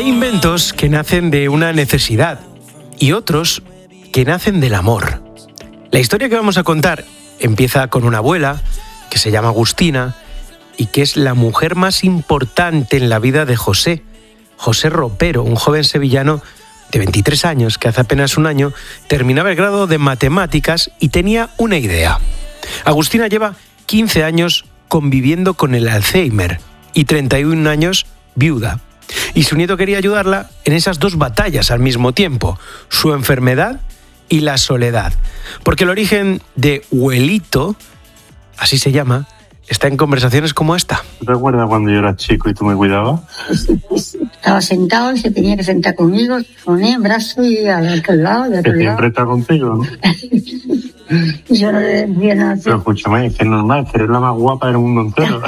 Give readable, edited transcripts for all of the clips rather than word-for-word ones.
inventos que nacen de una necesidad y otros que nacen del amor. La historia que vamos a contar empieza con una abuela que se llama Agustina y que es la mujer más importante en la vida de José Ropero, un joven sevillano de 23 años que hace apenas un año terminaba el grado de matemáticas y tenía una idea. Agustina lleva 15 años conviviendo con el Alzheimer y 31 años viuda. Y su nieto quería ayudarla en esas dos batallas al mismo tiempo, su enfermedad y la soledad. Porque el origen de Huelito, así se llama, está en conversaciones como esta. ¿Te acuerdas cuando yo era chico y tú me cuidabas? Estaba sentado y se tenía que sentar conmigo, ponía el brazo y al otro lado. Que siempre está contigo, ¿no? Yo no le decía nada. Pero escúchame, es que es normal, que eres la más guapa del mundo entero.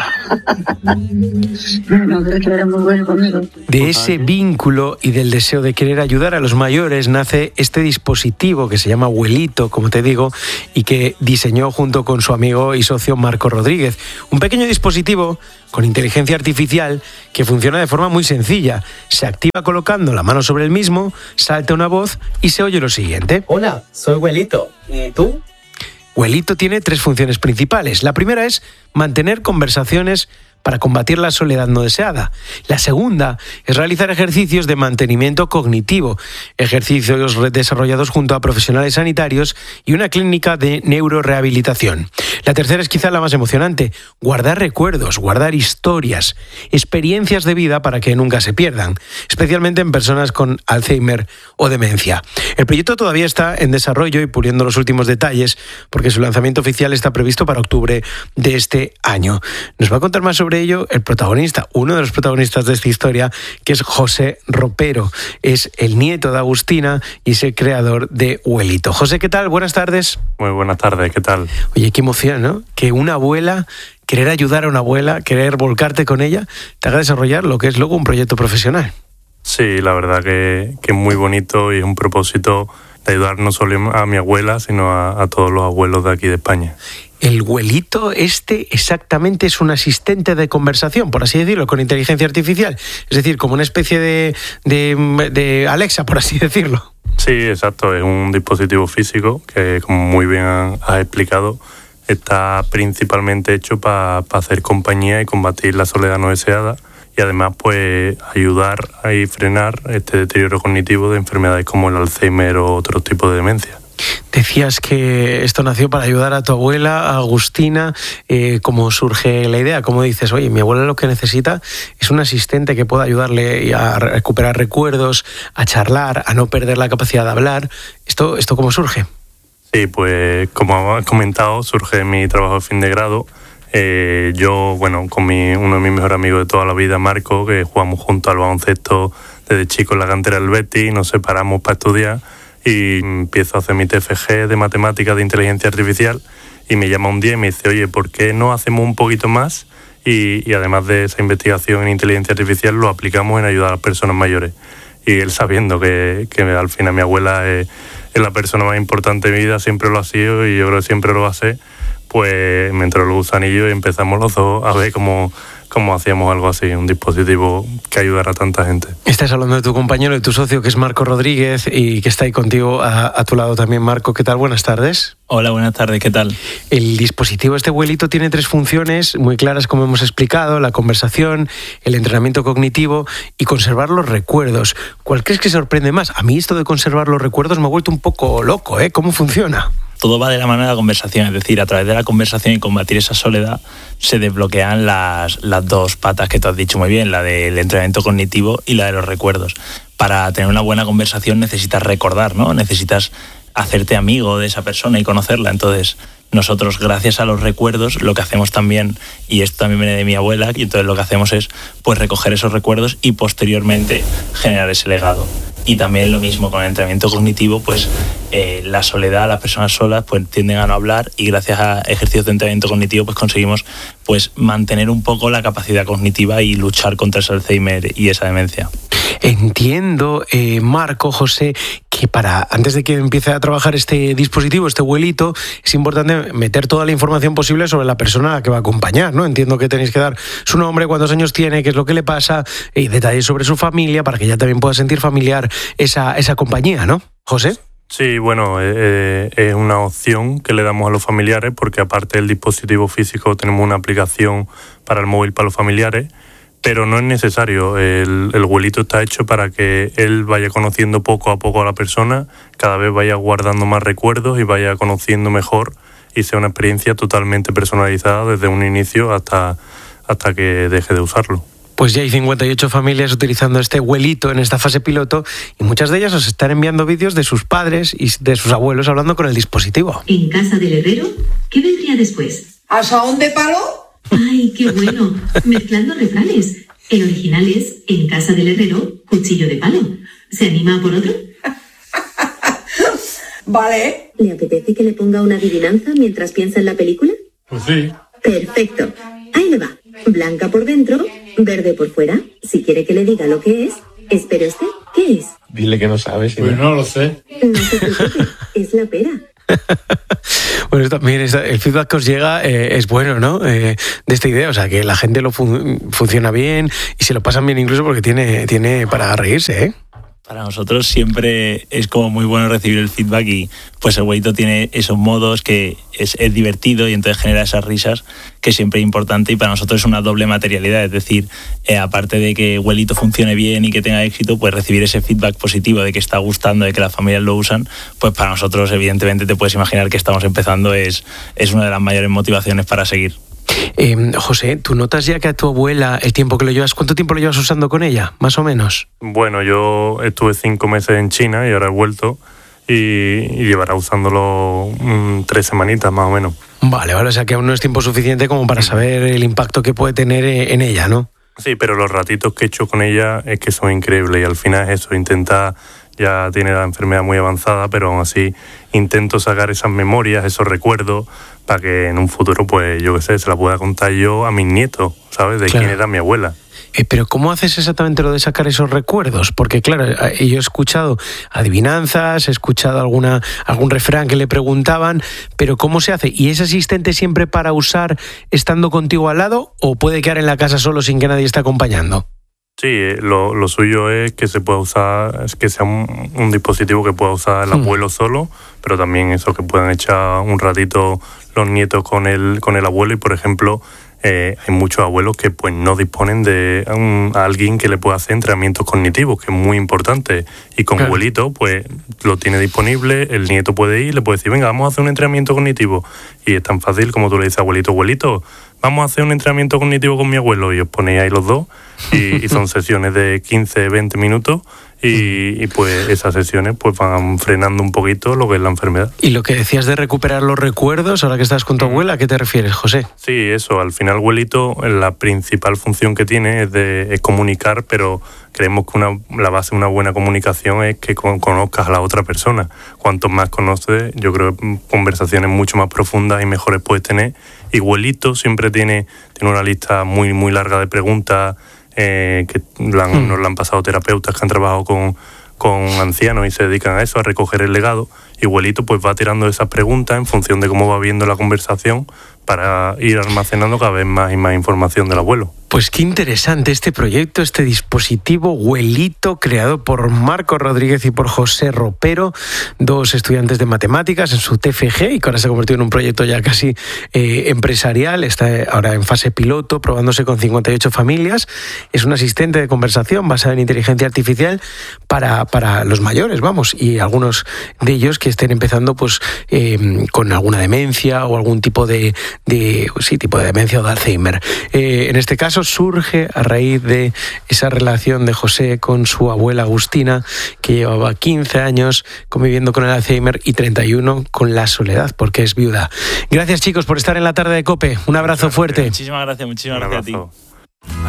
No, pero que era muy bueno conmigo. De ese vínculo y del deseo de querer ayudar a los mayores nace este dispositivo que se llama Huelito, como te digo, y que diseñó junto con su amigo y socio Marco Rodríguez. Un pequeño dispositivo con inteligencia artificial que funciona de forma muy sencilla. Se activa colocando la mano sobre el mismo, salta una voz y se oye lo siguiente. Hola, soy Huelito. ¿Y tú? Huelito tiene 3 funciones principales. La primera es mantener conversaciones para combatir la soledad no deseada. La segunda es realizar ejercicios de mantenimiento cognitivo, ejercicios desarrollados junto a profesionales sanitarios y una clínica de neurorehabilitación. La tercera es quizá la más emocionante, guardar recuerdos, guardar historias, experiencias de vida para que nunca se pierdan, especialmente en personas con Alzheimer o demencia. El proyecto todavía está en desarrollo y puliendo los últimos detalles, porque su lanzamiento oficial está previsto para octubre de este año. Nos va a contar más sobre ello el protagonista, uno de los protagonistas de esta historia, que es José Ropero. Es el nieto de Agustina y es el creador de Huelito. José, ¿qué tal? Buenas tardes. Muy buenas tardes, ¿qué tal? Oye, qué emoción, ¿no? Que una abuela, querer ayudar a una abuela, querer volcarte con ella, te haga desarrollar lo que es luego un proyecto profesional. Sí, la verdad que es muy bonito y es un propósito de ayudar no solo a mi abuela, sino a todos los abuelos de aquí de España. El Huelito exactamente es un asistente de conversación, por así decirlo, con inteligencia artificial. Es decir, como una especie de Alexa, por así decirlo. Sí, exacto. Es un dispositivo físico que, como muy bien has explicado, está principalmente hecho para hacer compañía y combatir la soledad no deseada y además pues ayudar a frenar este deterioro cognitivo de enfermedades como el Alzheimer o otros tipos de demencia. Decías que esto nació para ayudar a tu abuela, a Agustina. ¿Cómo surge la idea? ¿Cómo dices, oye, mi abuela lo que necesita es un asistente que pueda ayudarle a recuperar recuerdos, a charlar, a no perder la capacidad de hablar? ¿Esto cómo surge? Sí, pues como has comentado, surge mi trabajo de fin de grado. Yo, con uno de mis mejores amigos de toda la vida, Marco, que jugamos juntos al baloncesto desde chico en la cantera del Betis, nos separamos para estudiar y empiezo a hacer mi TFG de matemáticas de inteligencia artificial y me llama un día y me dice, oye, ¿por qué no hacemos un poquito más? Y además de esa investigación en inteligencia artificial lo aplicamos en ayudar a las personas mayores. Y él, sabiendo que al final mi abuela es la persona más importante de mi vida, siempre lo ha sido y yo creo que siempre lo va a ser, pues me entró el gusanillo y empezamos los dos a ver cómo hacíamos algo así, un dispositivo que ayudara a tanta gente. Estás hablando de tu compañero, de tu socio, que es Marco Rodríguez, y que está ahí contigo a tu lado también. Marco, ¿qué tal? Buenas tardes. Hola, buenas tardes, ¿qué tal? El dispositivo, este Huelito, tiene 3 funciones muy claras, como hemos explicado: la conversación, el entrenamiento cognitivo y conservar los recuerdos. ¿Cuál crees que sorprende más? A mí esto de conservar los recuerdos me ha vuelto un poco loco, ¿eh? ¿Cómo funciona? Todo va de la mano de la conversación, es decir, a través de la conversación y combatir esa soledad se desbloquean las 2 patas que tú has dicho muy bien, la del entrenamiento cognitivo y la de los recuerdos. Para tener una buena conversación necesitas recordar, ¿no? Necesitas hacerte amigo de esa persona y conocerla. Entonces, nosotros, gracias a los recuerdos, lo que hacemos también, y esto también viene de mi abuela, y entonces lo que hacemos es pues recoger esos recuerdos y posteriormente generar ese legado. Y también lo mismo con el entrenamiento cognitivo, pues la soledad, las personas solas pues tienden a no hablar y gracias a ejercicios de entrenamiento cognitivo pues conseguimos pues mantener un poco la capacidad cognitiva y luchar contra ese Alzheimer y esa demencia. Entiendo, Marco, José, que que antes de que empiece a trabajar este dispositivo, este abuelito, es importante meter toda la información posible sobre la persona a la que va a acompañar, ¿no? Entiendo que tenéis que dar su nombre, cuántos años tiene, qué es lo que le pasa, y detalles sobre su familia para que ella también pueda sentir familiar esa compañía, ¿no? José. Sí, bueno, es una opción que le damos a los familiares porque aparte del dispositivo físico tenemos una aplicación para el móvil para los familiares, pero no es necesario. El abuelito está hecho para que él vaya conociendo poco a poco a la persona, cada vez vaya guardando más recuerdos y vaya conociendo mejor y sea una experiencia totalmente personalizada desde un inicio hasta que deje de usarlo. Pues ya hay 58 familias utilizando este abuelito en esta fase piloto y muchas de ellas os están enviando vídeos de sus padres y de sus abuelos hablando con el dispositivo. En casa del herrero, ¿qué vendría después? ¿Asaón de palo? ¡Ay, qué bueno! Mezclando refranes. El original es en casa del herrero, cuchillo de palo. ¿Se anima por otro? Vale. ¿Le apetece que le ponga una adivinanza mientras piensa en la película? Pues sí. Perfecto. Ahí le va. Blanca por dentro, verde por fuera. Si quiere que le diga lo que es, espere usted. ¿Qué es? Dile que no sabes. Pues no lo sé. No se preocupe, es la pera. Bueno, también el feedback que os llega es bueno, ¿no? De esta idea, o sea, que la gente funciona bien y se lo pasan bien incluso porque tiene para reírse, ¿eh? Para nosotros siempre es como muy bueno recibir el feedback y pues el abuelito tiene esos modos que es divertido y entonces genera esas risas que siempre es importante y para nosotros es una doble materialidad, es decir, aparte de que abuelito funcione bien y que tenga éxito, pues recibir ese feedback positivo de que está gustando, de que las familias lo usan, pues para nosotros evidentemente te puedes imaginar que estamos empezando, es una de las mayores motivaciones para seguir. José, ¿tú notas ya que a tu abuela el tiempo que lo llevas, cuánto tiempo lo llevas usando con ella, más o menos? Bueno, yo estuve 5 meses en China y ahora he vuelto y llevará usándolo 3 semanitas más o menos. Vale, o sea que aún no es tiempo suficiente como para saber el impacto que puede tener en ella, ¿no? Sí, pero los ratitos que he hecho con ella es que son increíbles y al final es eso, ya tiene la enfermedad muy avanzada, pero aún así intento sacar esas memorias, esos recuerdos, para que en un futuro, pues yo qué sé, se la pueda contar yo a mis nietos, ¿sabes? De claro. Quién era mi abuela. Pero ¿cómo haces exactamente lo de sacar esos recuerdos? Porque claro, yo he escuchado adivinanzas, he escuchado algún refrán que le preguntaban, pero ¿cómo se hace? ¿Y es asistente siempre para usar estando contigo al lado o puede quedar en la casa solo sin que nadie esté acompañando? Sí, lo suyo es que se pueda usar, es que sea un dispositivo que pueda usar el abuelo solo, pero también eso, que puedan echar un ratito los nietos con el abuelo y, por ejemplo, hay muchos abuelos que pues no disponen de alguien que le pueda hacer entrenamientos cognitivos, que es muy importante, y con abuelito pues lo tiene disponible, el nieto puede ir, le puede decir, venga, vamos a hacer un entrenamiento cognitivo, y es tan fácil como tú le dices, abuelito, vamos a hacer un entrenamiento cognitivo con mi abuelo, y os ponéis ahí los dos, y son sesiones de 15, 20 minutos, y pues esas sesiones pues van frenando un poquito lo que es la enfermedad. Y lo que decías de recuperar los recuerdos, ahora que estás con tu abuela, ¿a qué te refieres, José? Sí, eso, al final abuelito, la principal función que tiene es comunicar, pero creemos que la base de una buena comunicación es que conozcas a la otra persona. Cuanto más conoces, yo creo que conversaciones mucho más profundas y mejores puedes tener. Y abuelito siempre tiene una lista muy, muy larga de preguntas que nos la han pasado terapeutas que han trabajado con ancianos y se dedican a eso, a recoger el legado. Y abuelito pues va tirando esas preguntas en función de cómo va viendo la conversación para ir almacenando cada vez más y más información del abuelo. Pues qué interesante este proyecto, este dispositivo abuelito creado por Marco Rodríguez y por José Ropero, 2 estudiantes de matemáticas en su TFG y que ahora se ha convertido en un proyecto ya casi empresarial. Está ahora en fase piloto, probándose con 58 familias. Es un asistente de conversación basado en inteligencia artificial para los mayores, vamos, y algunos de ellos que estén empezando pues con alguna demencia o algún tipo de demencia o de Alzheimer. En este caso surge a raíz de esa relación de José con su abuela Agustina, que llevaba 15 años conviviendo con el Alzheimer y 31 con la soledad, porque es viuda. Gracias, chicos, por estar en la tarde de COPE. Un abrazo fuerte. Muchísimas gracias a ti.